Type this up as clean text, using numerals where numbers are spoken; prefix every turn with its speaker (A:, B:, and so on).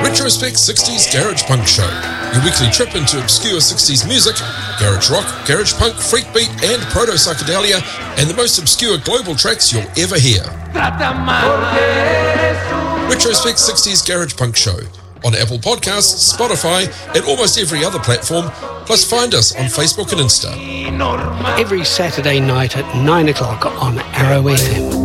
A: Retrospect 60s Garage Punk Show, your weekly trip into obscure 60s music, garage rock, garage punk, freakbeat and proto-psychedelia, and the most obscure global tracks you'll ever hear. Retrospect 60s Garage Punk Show, on Apple Podcasts, Spotify, and almost every other platform, plus find us on Facebook and Insta.
B: Every Saturday night at 9 o'clock on Arrow FM.